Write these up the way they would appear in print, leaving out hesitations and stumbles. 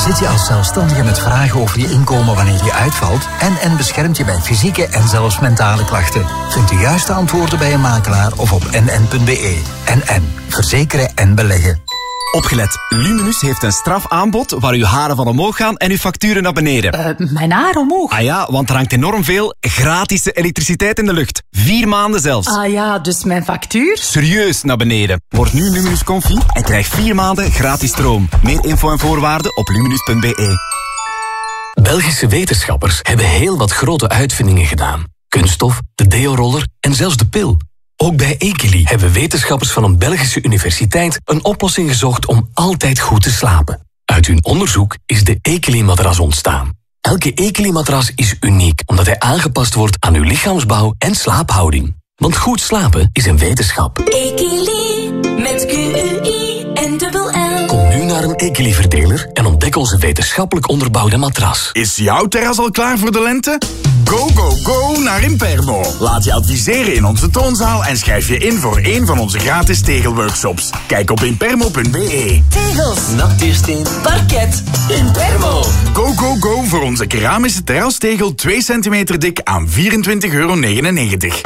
Zit je als zelfstandige met vragen over je inkomen wanneer je uitvalt? NN beschermt je bij fysieke en zelfs mentale klachten. Vind de juiste antwoorden bij een makelaar of op nn.be. NN. Verzekeren en beleggen. Opgelet, Luminus heeft een strafaanbod waar uw haren van omhoog gaan en uw facturen naar beneden. Mijn haar omhoog? Ah ja, want er hangt enorm veel gratis elektriciteit in de lucht. 4 maanden zelfs. Ah ja, dus mijn factuur? Serieus naar beneden. Word nu Luminus Confi en krijg 4 maanden gratis stroom. Meer info en voorwaarden op luminus.be. Belgische wetenschappers hebben heel wat grote uitvindingen gedaan. Kunststof, de deo-roller en zelfs de pil. Ook bij Ekeli hebben wetenschappers van een Belgische universiteit een oplossing gezocht om altijd goed te slapen. Uit hun onderzoek is de Ekeli-matras ontstaan. Elke Ekeli-matras is uniek, omdat hij aangepast wordt aan uw lichaamsbouw en slaaphouding. Want goed slapen is een wetenschap. Ekeli, met QUI en dubbel L. Kom nu naar een Ekeli-verdeler en ontdek onze wetenschappelijk onderbouwde matras. Is jouw terras al klaar voor de lente? Go, go, go naar Impermo. Laat je adviseren in onze toonzaal en schrijf je in voor een van onze gratis tegelworkshops. Kijk op impermo.be. Tegels, natuursteen, parket, Impermo. Go, go, go voor onze keramische terrastegel 2 centimeter dik aan €24,99.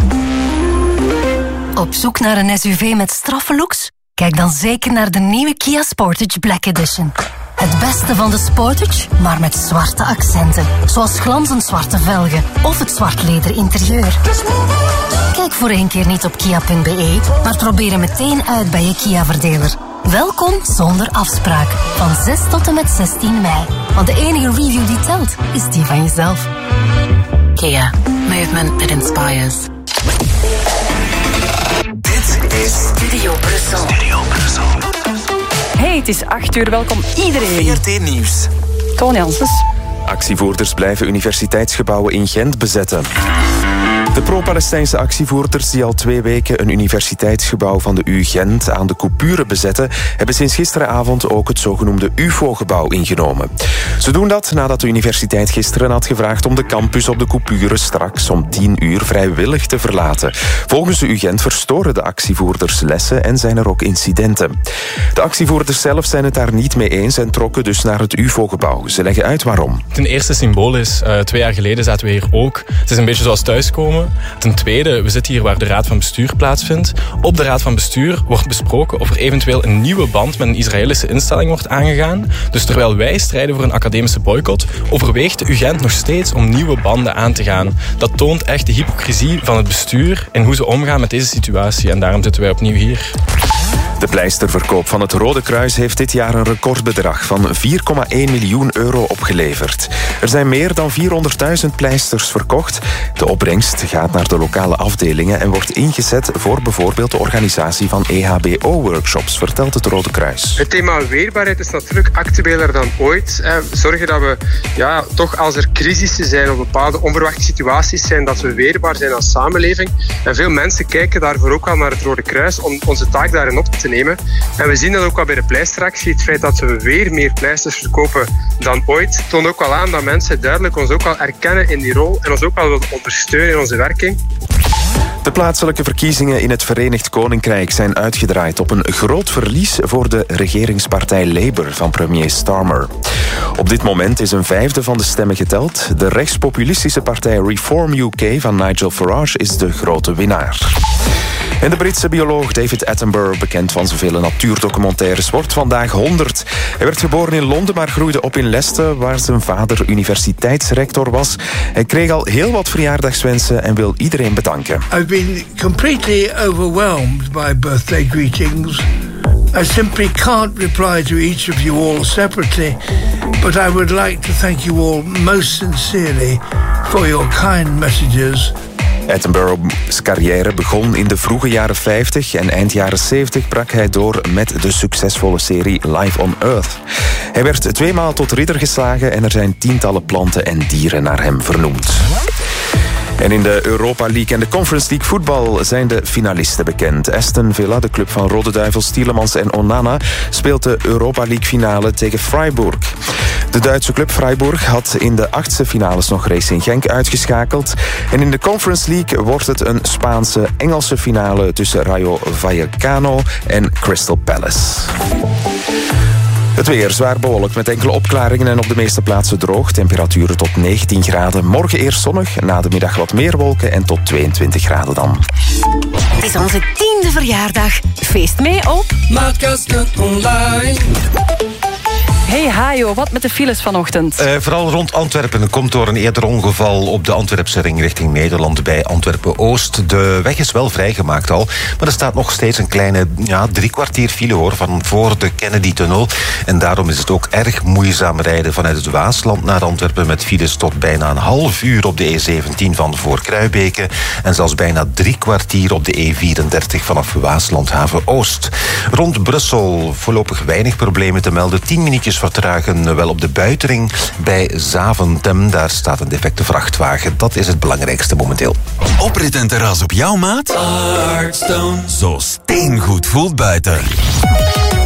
Op zoek naar een SUV met straffe looks? Kijk dan zeker naar de nieuwe Kia Sportage Black Edition. Het beste van de Sportage, maar met zwarte accenten. Zoals glanzend zwarte velgen of het zwart leder interieur. Kijk voor een keer niet op kia.be, maar probeer hem meteen uit bij je Kia-verdeler. Welkom zonder afspraak. Van 6 tot en met 16 mei. Want de enige review die telt, is die van jezelf. Kia. Movement that inspires. Dit is Studio Brussel. Hey, het is 8 uur. Welkom iedereen. VRT Nieuws. Toon Janssens. Actievoerders blijven universiteitsgebouwen in Gent bezetten. De pro-Palestijnse actievoerders die al 2 weken een universiteitsgebouw van de U Gent aan de coupure bezetten, hebben sinds gisteravond ook het zogenoemde UFO-gebouw ingenomen. Ze doen dat nadat de universiteit gisteren had gevraagd om de campus op de coupure straks om 10 uur vrijwillig te verlaten. Volgens de U Gent verstoren de actievoerders lessen en zijn er ook incidenten. De actievoerders zelf zijn het daar niet mee eens en trokken dus naar het UFO-gebouw. Ze leggen uit waarom. Ten eerste symbolisch. 2 jaar geleden zaten we hier ook. Het is een beetje zoals thuiskomen. Ten tweede, we zitten hier waar de Raad van Bestuur plaatsvindt. Op de Raad van Bestuur wordt besproken of er eventueel een nieuwe band met een Israëlische instelling wordt aangegaan. Dus terwijl wij strijden voor een academische boycott, overweegt de UGent nog steeds om nieuwe banden aan te gaan. Dat toont echt de hypocrisie van het bestuur en hoe ze omgaan met deze situatie. En daarom zitten wij opnieuw hier. De pleisterverkoop van het Rode Kruis heeft dit jaar een recordbedrag van €4,1 miljoen opgeleverd. Er zijn meer dan 400.000 pleisters verkocht. De opbrengst gaat naar de lokale afdelingen en wordt ingezet voor bijvoorbeeld de organisatie van EHBO-workshops, vertelt het Rode Kruis. Het thema weerbaarheid is natuurlijk actueler dan ooit. Zorgen dat we, toch als er crisissen zijn of bepaalde onverwachte situaties zijn, dat we weerbaar zijn als samenleving. En veel mensen kijken daarvoor ook al naar het Rode Kruis om onze taak daarin op te nemen. En we zien dat ook al bij de pleisteractie. Het feit dat we weer meer pleisters verkopen dan ooit, toont ook al aan dat mensen duidelijk ons ook al erkennen in die rol en ons ook al willen ondersteunen in onze werking. De plaatselijke verkiezingen in het Verenigd Koninkrijk zijn uitgedraaid op een groot verlies voor de regeringspartij Labour van premier Starmer. Op dit moment is een 1/5 van de stemmen geteld. De rechtspopulistische partij Reform UK van Nigel Farage is de grote winnaar. En de Britse bioloog David Attenborough, bekend van zijn vele natuurdocumentaires, wordt vandaag 100. Hij werd geboren in Londen, maar groeide op in Leicester, waar zijn vader universiteitsrector was. Hij kreeg al heel wat verjaardagswensen en wil iedereen bedanken. I've been completely overwhelmed by birthday greetings. I simply can't reply to each of you all separately, but I would like to thank you all most sincerely for your kind messages. Attenborough's carrière begon in de vroege jaren 50 en eind jaren 70 brak hij door met de succesvolle serie Life on Earth. Hij werd 2 maal tot ridder geslagen en er zijn tientallen planten en dieren naar hem vernoemd. En in de Europa League en de Conference League voetbal zijn de finalisten bekend. Aston Villa, de club van Rode Duivels, Tielemans en Onana, speelt de Europa League finale tegen Freiburg. De Duitse club Freiburg had in de 8e finales nog Racing Genk uitgeschakeld. En in de Conference League wordt het een Spaanse-Engelse finale tussen Rayo Vallecano en Crystal Palace. Het weer zwaar bewolkt met enkele opklaringen en op de meeste plaatsen droog. Temperaturen tot 19 graden. Morgen eerst zonnig, na de middag wat meer wolken en tot 22 graden dan. Het is onze 10e verjaardag. Feest mee op Maatkasten online. Hey Hajo, wat met de files vanochtend? Vooral rond Antwerpen komt door een eerder ongeval op de Antwerpse ring richting Nederland bij Antwerpen-Oost. De weg is wel vrijgemaakt al, maar er staat nog steeds een kleine 3 kwartier file hoor, van voor de Kennedy-tunnel. En daarom is het ook erg moeizaam rijden vanuit het Waasland naar Antwerpen met files tot bijna een half uur op de E17 van voor Kruibeke en zelfs bijna 3 kwartier op de E34 vanaf Waaslandhaven-Oost. Rond Brussel voorlopig weinig problemen te melden. 10 minuutjes vertragen wel op de buitenring bij Zaventem. Daar staat een defecte vrachtwagen. Dat is het belangrijkste momenteel. Oprit en terras op jouw maat? Artstone. Zo steengoed voelt buiten.